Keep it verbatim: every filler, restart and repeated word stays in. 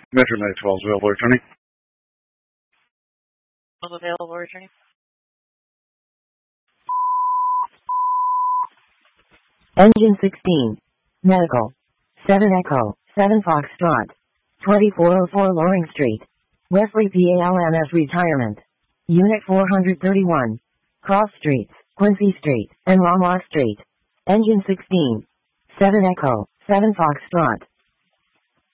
Metro nine twelve is available, attorney. Available, attorney. Engine sixteen. Medical. seven Echo, seven Foxtrot. twenty-four oh four Loring Street. Wesley P A L M S Retirement. Unit four thirty-one. Cross Streets, Quincy Street, and Ramos Street. Engine sixteen. seven Echo, seven Foxtrot.